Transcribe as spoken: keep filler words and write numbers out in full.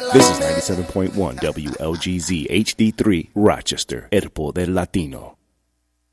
This is ninety-seven point one W L G Z H D three, Rochester, El Poder Latino.